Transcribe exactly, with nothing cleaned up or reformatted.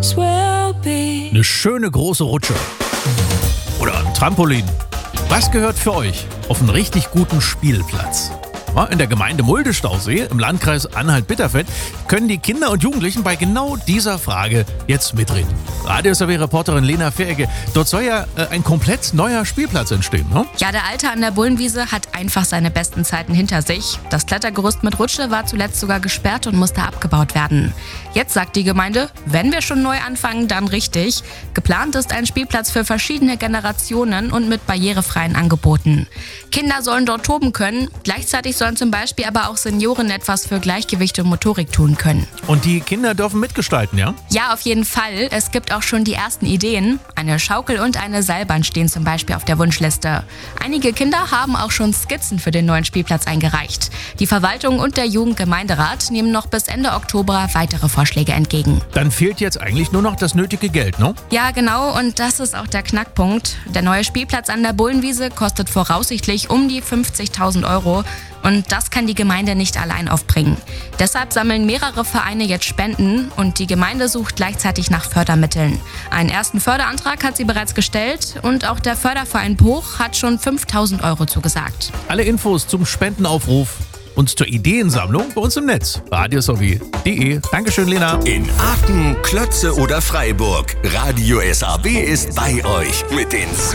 Eine schöne große Rutsche. Oder ein Trampolin. Was gehört für euch auf einen richtig guten Spielplatz? In der Gemeinde Mulde-Stausee im Landkreis Anhalt-Bitterfeld können die Kinder und Jugendlichen bei genau dieser Frage jetzt mitreden. Radio S R W-Reporterin Lena Ferge, dort soll ja äh, ein komplett neuer Spielplatz entstehen, ne? Ja, der alte an der Bullenwiese hat einfach seine besten Zeiten hinter sich. Das Klettergerüst mit Rutsche war zuletzt sogar gesperrt und musste abgebaut werden. Jetzt sagt die Gemeinde, wenn wir schon neu anfangen, dann richtig. Geplant ist ein Spielplatz für verschiedene Generationen und mit barrierefreien Angeboten. Kinder sollen dort toben können, gleichzeitig sollen zum Beispiel aber auch Senioren etwas für Gleichgewicht und Motorik tun können. Und die Kinder dürfen mitgestalten, ja? Ja, auf jeden Fall. Es gibt auch schon die ersten Ideen. Eine Schaukel und eine Seilbahn stehen zum Beispiel auf der Wunschliste. Einige Kinder haben auch schon Skizzen für den neuen Spielplatz eingereicht. Die Verwaltung und der Jugendgemeinderat nehmen noch bis Ende Oktober weitere Vorschläge entgegen. Dann fehlt jetzt eigentlich nur noch das nötige Geld, ne? Ja, genau. Und das ist auch der Knackpunkt. Der neue Spielplatz an der Bullenwiese kostet voraussichtlich um die fünfzigtausend Euro. Und das kann die Gemeinde nicht allein aufbringen. Deshalb sammeln mehrere Vereine jetzt Spenden und die Gemeinde sucht gleichzeitig nach Fördermitteln. Einen ersten Förderantrag hat sie bereits gestellt und auch der Förderverein Bruch hat schon fünftausend Euro zugesagt. Alle Infos zum Spendenaufruf und zur Ideensammlung bei uns im Netz. radio s r w punkt d e. Dankeschön, Lena. In Aachen, Klötze oder Freiburg. Radio S R W ist bei euch mit den